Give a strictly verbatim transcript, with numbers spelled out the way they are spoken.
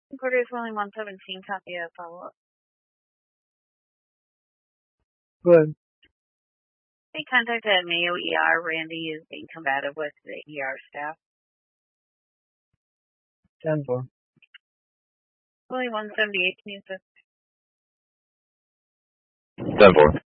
Quarter Willie one seventeen, copy a follow-up. Good. They contacted Mayo E R. Randy is being combative with the E R staff. ten four. Willie one seventy-eight, can you assist? ten four.